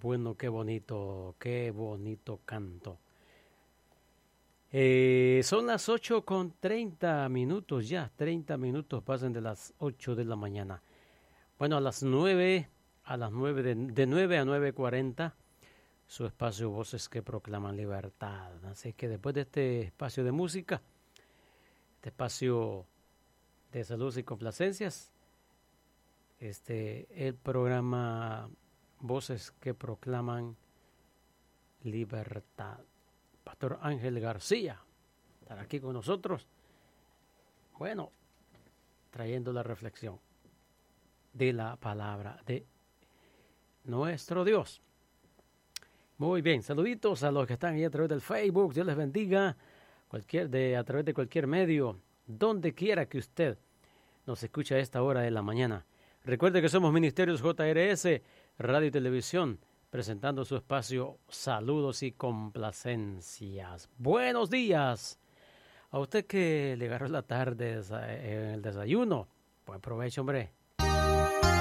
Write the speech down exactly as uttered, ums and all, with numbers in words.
Bueno, qué bonito, qué bonito canto. Eh, son las ocho con treinta minutos ya, treinta minutos pasan de las ocho de la mañana. Bueno, a las nueve, a las nueve, de, de nueve a nueve cuarenta, su espacio Voces que Proclaman Libertad. Así que después de este espacio de música, este espacio de salud y complacencias, este, el programa Voces que Proclaman Libertad. Pastor Ángel García estará aquí con nosotros. Bueno, trayendo la reflexión de la palabra de nuestro Dios. Muy bien, saluditos a los que están ahí a través del Facebook. Dios les bendiga. Cualquier de, a través de cualquier medio, donde quiera que usted nos escuche a esta hora de la mañana. Recuerde que somos Ministerios J R S, Radio y Televisión, presentando su espacio Saludos y Complacencias. Buenos días. A usted que le agarró la tarde en el desayuno, buen provecho, hombre.